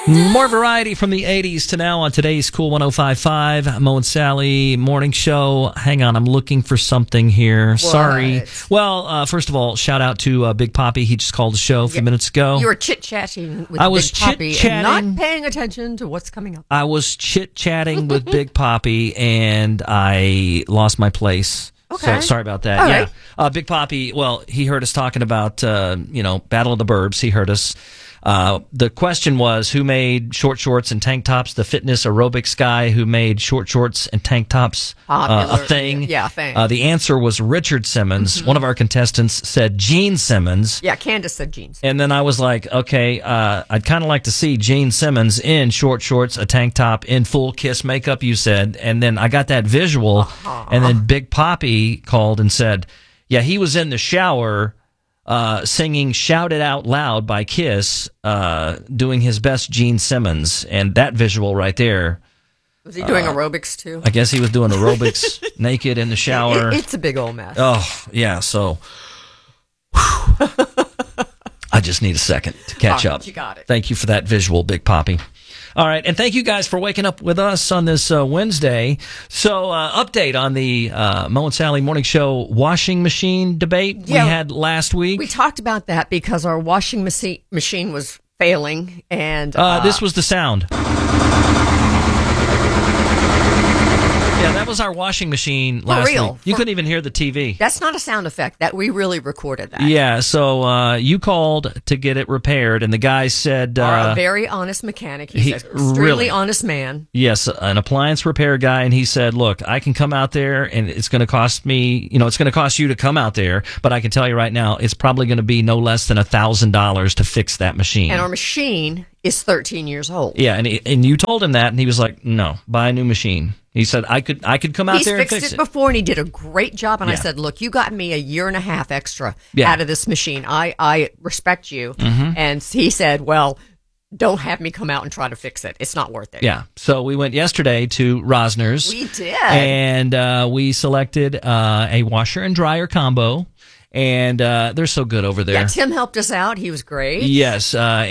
More variety from the 80s to now on today's Cool 105.5 Mo and Sally Morning Show. Hang on, I'm looking for something here. What? Sorry. Well, first of all, shout out to Big Poppy. He just called the show a few minutes ago. You were chit-chatting with Big Poppy chit-chatting. and not paying attention to what's coming up. I was chit-chatting with Big Poppy, and I lost my place. Okay. So sorry about that. All yeah. right. Big Poppy, well, he heard us talking about, Battle of the Burbs. He heard us. The question was, who made short shorts and tank tops? The fitness aerobics guy who made short shorts and tank tops a thing. Yeah, a thing. The answer was Richard Simmons. One of our contestants said Gene Simmons. Yeah, Candace said Gene Simmons. And then I was like, okay, I'd kind of like to see Gene Simmons in short shorts, a tank top, in full Kiss makeup, you said. And then I got that visual. And then Big Poppy called and said, yeah, he was in the shower singing Shout It Out Loud by Kiss, doing his best Gene Simmons. And that visual right there. Was he doing aerobics too? I guess he was doing aerobics naked in the shower. It's a big old mess. Oh, yeah, so I just need a second to catch up. You got it. Thank you for that visual, Big Poppy. All right, and thank you guys for waking up with us on this Wednesday. So, update on the Mo and Sally Morning Show washing machine debate we had last week. We talked about that because our washing machine was failing, and this was the sound. Yeah, that was our washing machine last week. You couldn't even hear the TV. That's not a sound effect. That we really recorded that. Yeah, so you called to get it repaired, and the guy said... a very honest mechanic. He's an extremely honest man. Yes, an appliance repair guy, and he said, look, I can come out there, and it's going to cost me, it's going to cost you to come out there, but I can tell you right now, it's probably going to be no less than $1,000 to fix that machine. And our machine is 13 years old. Yeah, and you told him that, and he was like, no, buy a new machine. He said, I could come out there and fix it. He's fixed it before, and he did a great job. And I said, look, you got me a year and a half extra out of this machine. I respect you. And he said, well, don't have me come out and try to fix it. It's not worth it. Yeah. So we went yesterday to Rosner's. We did. And we selected a washer and dryer combo. And they're so good over there. Yeah, Tim helped us out. He was great. Yes.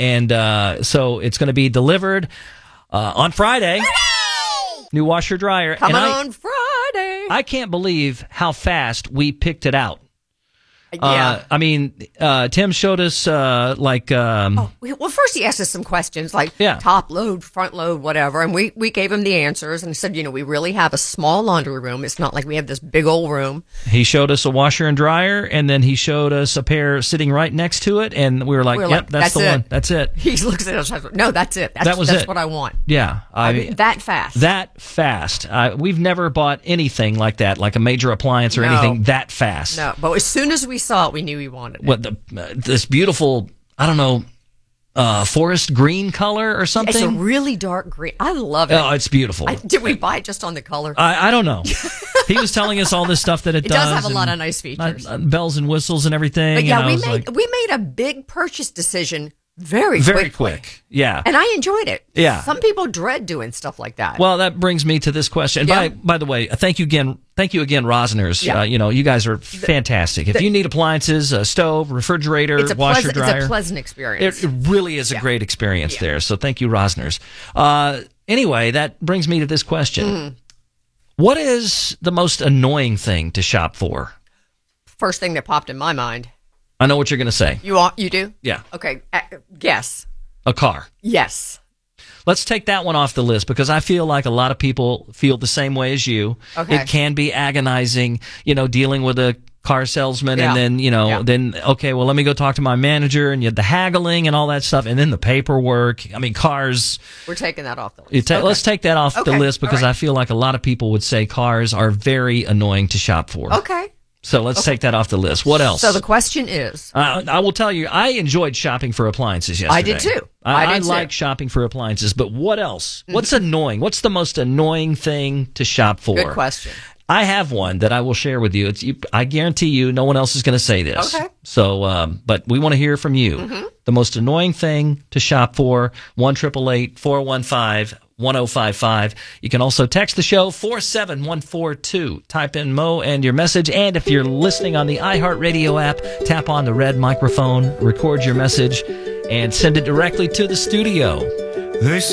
So it's going to be delivered on Friday. New washer dryer. Coming on Friday. I can't believe how fast we picked it out. Yeah. Tim showed us well, first he asked us some questions like top load, front load, whatever. And we gave him the answers and said, we really have a small laundry room. It's not like we have this big old room. He showed us a washer and dryer, and then he showed us a pair sitting right next to it. And we were like, yep, that's the one. That's it. He looks at us. No, that's it. That's what I want. Yeah. I mean, that fast. That fast. We've never bought anything like that, like a major appliance or anything that fast. No, but as soon as we saw it, we knew we wanted it. What this beautiful, I don't know, forest green color or something? It's a really dark green. I love it. Oh, it's beautiful. Did we buy it just on the color? I don't know. He was telling us all this stuff that it does. It does have a lot of nice features. Bells and whistles and everything. But yeah, we made a big purchase decision very quick. Yeah. And I enjoyed it. Yeah. Some people dread doing stuff like that. Well, that brings me to this question. By the way, thank you again, Rosner's. Yeah. You guys are fantastic. If you need appliances, a stove, refrigerator, washer, dryer. It's a pleasant experience. It really is a great experience there. So thank you, Rosner's. Anyway, that brings me to this question. What is the most annoying thing to shop for? First thing that popped in my mind. I know what you're going to say. You do? Yeah. Okay. Guess. A car. Yes. Let's take that one off the list because I feel like a lot of people feel the same way as you. Okay. It can be agonizing, dealing with a car salesman and then, okay, well, let me go talk to my manager and you have the haggling and all that stuff and then the paperwork. I mean, cars. We're taking that off the list. Let's take that off the list because I feel like a lot of people would say cars are very annoying to shop for. Okay. So let's take that off the list. What else? So the question is... I will tell you, I enjoyed shopping for appliances yesterday. I did too. I like shopping for appliances, but what else? What's annoying? What's the most annoying thing to shop for? Good question. I have one that I will share with you. I guarantee you no one else is going to say this. Okay. So, but we want to hear from you. The most annoying thing to shop for, 1-888-415-1055. You can also text the show 47142. Type in Mo and your message. And if you're listening on the iHeartRadio app, tap on the red microphone, record your message, and send it directly to the studio. They say